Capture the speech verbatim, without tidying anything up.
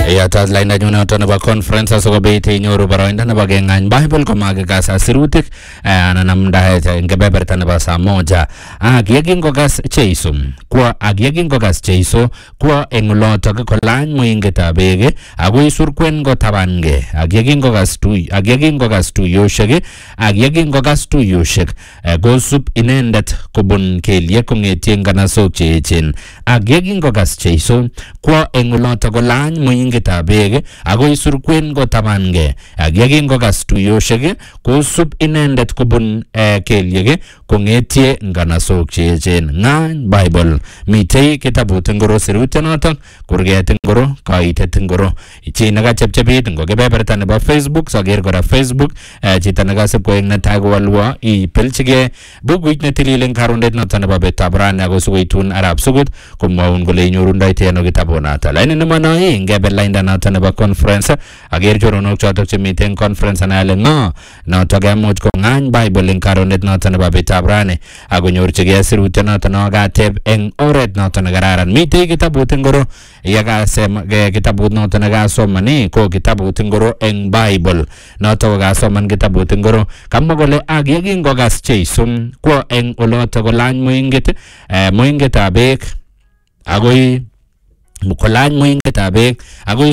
Ya tat lain na nyuna to na ba conference aso ko bete nyoru barainda na ba gengan Bible ko magkasa sirutik ananam dahil ngebeberta na ba sa moja agyagin ko gas cheisum kwa agyagin ko gas cheiso kwa engulota ko lan mo ingeta bege agui surkwen go tabange agyagin ko gas tu agyagin ko gas tu yoshege agyagin ko gas tu yoshek go sup inendet kubun kelye kungetien kana so chechen agyagin ko gas cheiso kwa engulota ko lan mo ingeta bege agui surkwen go tabange agyagin ko gas tu yoshege go sup inendet kubun kelye kungetie ngana so chechen ngan Bible mitei kitabut ngoro sirutenoton kurget ngoro kaitet ngoro ichi naga chepchepit ngo kebeberta nebo Facebook sager kora Facebook chito naga sip ko ing natago walwa I pelchige bukuit netililen karundet noton nebo betabran ako sugoitun arab sugut kumwaun kole inyorundoi teno kitabonata laini nemano ingebe lainda noton nebo conference ager choronok chotok chemiten conference anale ngo notok kemuch ko ngany Bible ing karundet noton nebo betabran ako nyorchige sirutenoton no gateb eng oret noton kararan mitei kitabut ngoro yakasem kitabut noton nakasomani ko kitabut ngoro eng Bible noton kasoman kitabut ngoro kamwa kole agyagin kokas cheisum kwa eng oloto kolany moinget moinget ab bek agoi mukolany moinget ab bek agoi